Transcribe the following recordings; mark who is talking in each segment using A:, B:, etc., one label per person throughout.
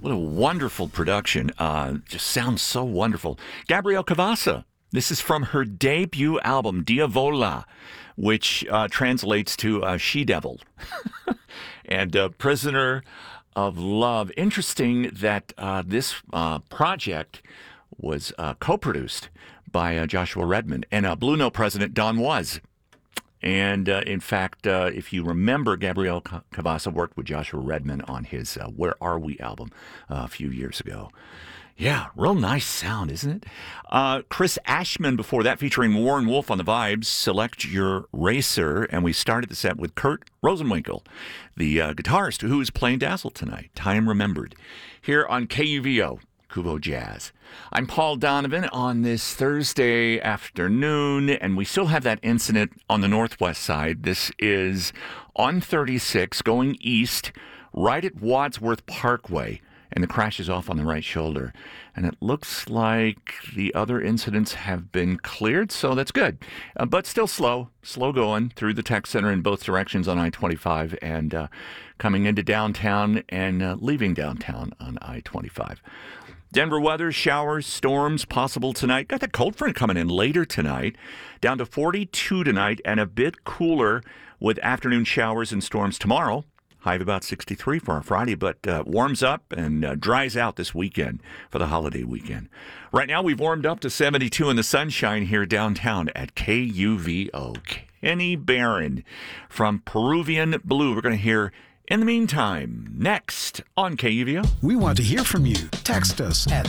A: What a wonderful production. Just sounds so wonderful. Gabrielle Cavassa. This is from her debut album, Diavola, which translates to She-Devil and Prisoner of Love. Interesting that this project was co-produced by Joshua Redman and Blue Note president Don Was. And in fact, if you remember, Gabrielle Cavassa worked with Joshua Redman on his Where Are We album a few years ago. Yeah, real nice sound, isn't it? Chris Ashman before that, featuring Warren Wolf on the vibes, Select Your Racer. And we started the set with Kurt Rosenwinkel, the guitarist who is playing Dazzle tonight. Time Remembered. Here on KUVO, Kuvo Jazz. I'm Paul Donovan on this Thursday afternoon, and we still have that incident on the northwest side. This is on 36 going east, right at Wadsworth Parkway. And the crash is off on the right shoulder. And it looks like the other incidents have been cleared, so that's good. But still slow going through the tech center in both directions on I-25 and coming into downtown and leaving downtown on I-25. Denver weather, showers, storms possible tonight. Got the cold front coming in later tonight. Down to 42 tonight and a bit cooler with afternoon showers and storms tomorrow. High of about 63 for our Friday, but warms up and dries out this weekend for the holiday weekend. Right now, we've warmed up to 72 in the sunshine here downtown at KUVO. Kenny Barron from Peruvian Blue. We're going to hear in the meantime, next on KUVO.
B: We want to hear from you. Text us at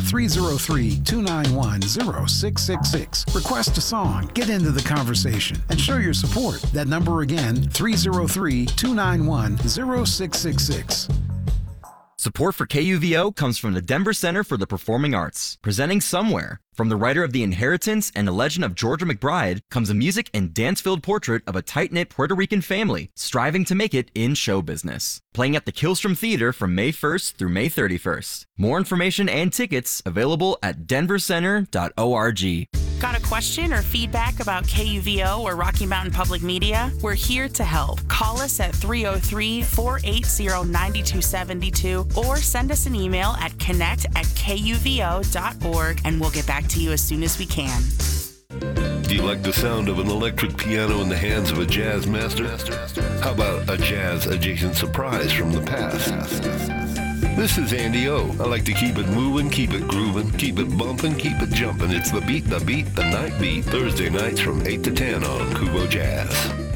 B: 303-291-0666. Request a song, get into the conversation, and show your support. That number again, 303-291-0666.
C: Support for KUVO comes from the Denver Center for the Performing Arts, presenting Somewhere. From the writer of The Inheritance and The Legend of Georgia McBride comes a music and dance-filled portrait of a tight-knit Puerto Rican family striving to make it in show business. Playing at the Killstrom Theater from May 1st through May 31st. More information and tickets available at denvercenter.org.
D: Got a question or feedback about KUVO or Rocky Mountain Public Media? We're here to help. Call us at 303-480-9272 or send us an email at connect@kuvo.org and we'll get back to you as soon as we can.
E: Do you like the sound of an electric piano in the hands of a jazz master? How about a jazz-adjacent surprise from the past? This is Andy O. I like to keep it moving, keep it grooving, keep it bumping, keep it jumping. It's the beat, the night beat. Thursday nights from 8 to 10 on Kuvo Jazz.